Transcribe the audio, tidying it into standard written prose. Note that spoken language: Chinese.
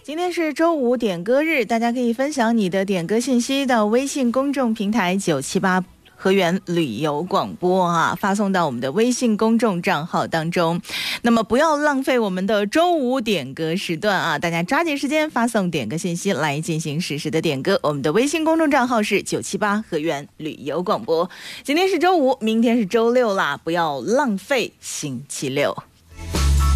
今天是周五点歌日，大家可以分享你的点歌信息到微信公众平台978河源旅游广播发送到我们的微信公众账号当中。那么不要浪费我们的周五点歌时段大家抓紧时间发送点歌信息来进行实时的点歌。我们的微信公众账号是978河源旅游广播。今天是周五，明天是周六啦，不要浪费星期六。